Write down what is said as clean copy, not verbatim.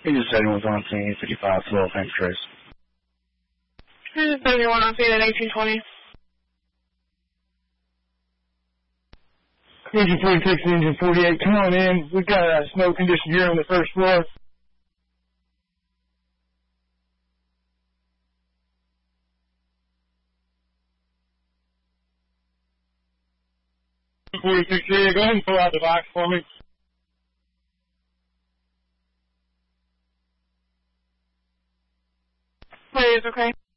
Engine 71 on scene, 55, slow, thanks, Trace. Engine 71 on scene at 1820. Engine 46 and Engine 48, come on in. We've got a snow condition here on the first floor. Go ahead and fill out the box for me. Please, okay.